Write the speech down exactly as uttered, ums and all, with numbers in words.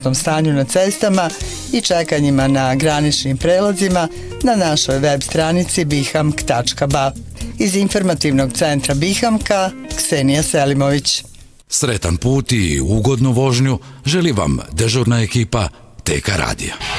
stanju na cestama i čekanjima na graničnim prelazima na našoj web stranici bihamk tačka ba. Iz informativnog centra Bihamka, Ksenija Selimović. Sretan put i ugodnu vožnju želi vam dežurna ekipa T K radija.